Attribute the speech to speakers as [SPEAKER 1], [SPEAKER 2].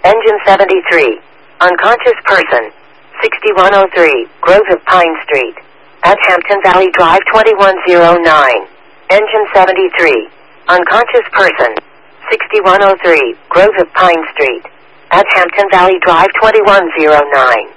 [SPEAKER 1] Engine 73. Unconscious person. 6103, Grove of Pine Street. At Hampton Valley Drive 2109. Engine 73. Unconscious person. 6103, Grove of Pine Street. At Hampton Valley Drive 2109.